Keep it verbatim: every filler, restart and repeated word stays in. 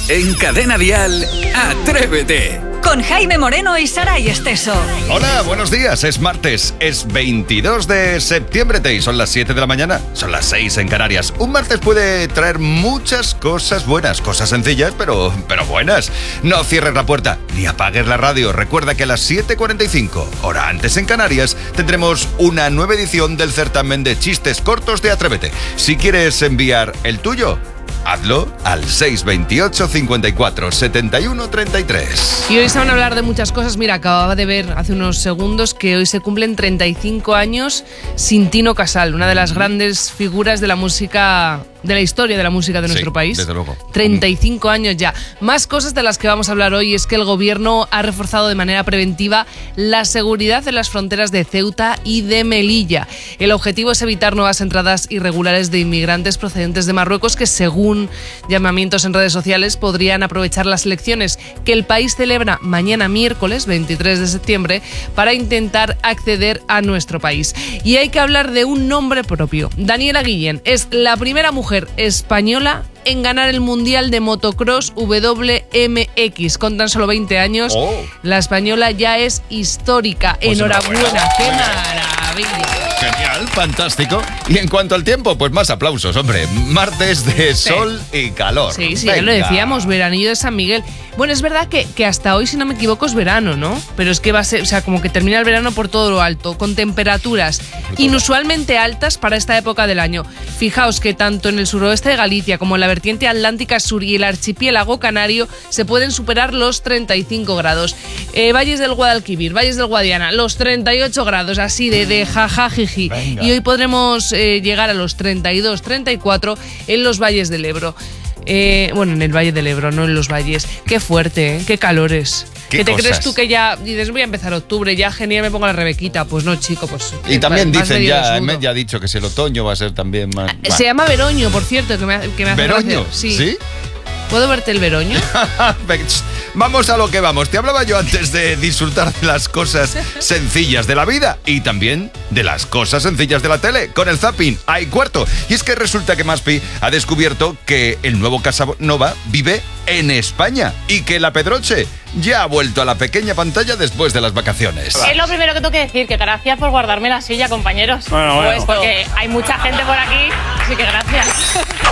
En Cadena Dial, Atrévete. Con Jaime Moreno y Saray Esteso. Hola, buenos días. Es martes, es veintidós de septiembre y son las siete de la mañana. Son las seis en Canarias. Un martes puede traer muchas cosas buenas, cosas sencillas, pero, pero buenas. No cierres la puerta ni apagues la radio. Recuerda que a las siete cuarenta y cinco, hora antes en Canarias, tendremos una nueva edición del certamen de chistes cortos de Atrévete. Si quieres enviar el tuyo, hazlo al seis veintiocho, cincuenta y cuatro, setenta y uno, treinta y tres. Y hoy se van a hablar de muchas cosas. Mira, acababa de ver hace unos segundos que hoy se cumplen treinta y cinco años sin Tino Casal, una de las grandes figuras de la música, de la historia de la música de nuestro Sí, país. desde luego. treinta y cinco años ya. Más cosas de las que vamos a hablar hoy es que el gobierno ha reforzado de manera preventiva la seguridad en las fronteras de Ceuta y de Melilla. El objetivo es evitar nuevas entradas irregulares de inmigrantes procedentes de Marruecos que, según llamamientos en redes sociales, podrían aprovechar las elecciones que el país celebra mañana miércoles veintitrés de septiembre para intentar acceder a nuestro país. Y hay que hablar de un nombre propio. Daniela Guillén es la primera mujer española en ganar el Mundial de Motocross W M X. Con tan solo veinte años, Oh. la española ya es histórica. Pues enhorabuena, enhorabuena. qué Muy bien. maravilla. Genial, fantástico. Y en cuanto al tiempo, pues más aplausos, hombre. Martes de Sí. sol y calor. Sí, sí, ya Venga. lo decíamos, veranillo de San Miguel. Bueno, es verdad que, que hasta hoy, si no me equivoco, es verano, ¿no? Pero es que va a ser, o sea, como que termina el verano por todo lo alto, con temperaturas inusualmente altas para esta época del año. Fijaos que tanto en el suroeste de Galicia como en la vertiente atlántica sur y el archipiélago canario se pueden superar los treinta y cinco grados. Eh, Valles del Guadalquivir, Valles del Guadiana, los treinta y ocho grados, así de, de jajajiji. Venga. Y hoy podremos eh, llegar a los treinta y dos, treinta y cuatro en los valles del Ebro. Eh, bueno, en el Valle del Ebro, no en los valles. Qué fuerte, ¿eh? Qué calores. ¿Qué ¿Que te cosas? crees tú que ya dices voy a empezar octubre, ya genial, me pongo la rebequita? Pues no, chico, pues... Y también vas dicen medio ya, desnudo. Med ya ha dicho que si el otoño va a ser también más... Se llama Veroño, por cierto, que me, ha- que me hace ¿Veroño? gracia. Sí. ¿Sí? ¿Puedo verte el Veroño? Vamos a lo que vamos. Te hablaba yo antes de disfrutar de las cosas sencillas de la vida y también de las cosas sencillas de la tele. Con el zapping hay cuarto. Y es que resulta que Maspi ha descubierto que el nuevo Casanova vive en España y que la Pedroche ya ha vuelto a la pequeña pantalla después de las vacaciones. Es lo primero que tengo que decir, que gracias por guardarme la silla, compañeros. Bueno, bueno. Pues porque hay mucha gente por aquí, así que gracias.